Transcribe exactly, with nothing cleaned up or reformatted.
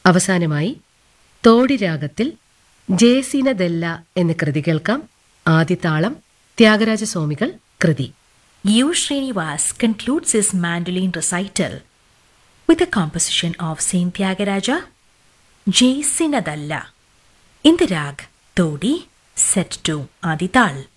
അവസാനമായി തോടി രാഗത്തിൽ ജയസിനദെല്ല എന്ന കൃതി കേൾക്കാം. ആദിതാളം ത്യാഗരാജസ്വാമികൾ കൃതി. U. Srinivas concludes his mandolin recital with a composition of Saint Tyagaraja, Jaisinadalla, in the rag Todi, set to Adital.